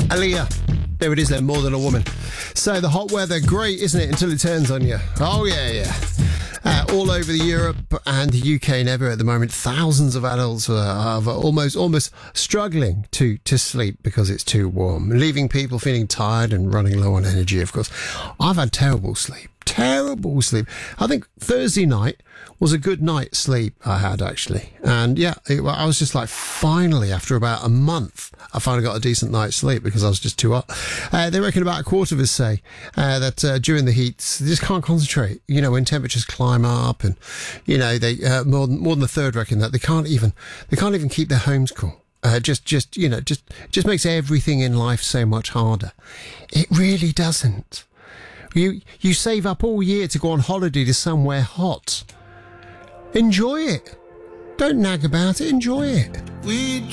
Aaliyah. There it is then, More Than a Woman. So the hot weather, great, isn't it, until it turns on you. Oh, yeah. All over Europe and the UK and everywhere at the moment, thousands of adults are almost struggling to sleep because it's too warm, leaving people feeling tired and running low on energy, of course. I've had terrible sleep. I think Thursday night was a good night's sleep I had, actually. And yeah, I was just like, finally, after about a month, I finally got a decent night's sleep because I was just too hot. They reckon about a quarter of us say that during the heats, they just can't concentrate. You know, when temperatures climb up and, you know, they more than a third reckon that they can't even keep their homes cool. Just makes everything in life so much harder. It really doesn't. You save up all year to go on holiday to somewhere hot. Enjoy it. Don't nag about it. Enjoy it.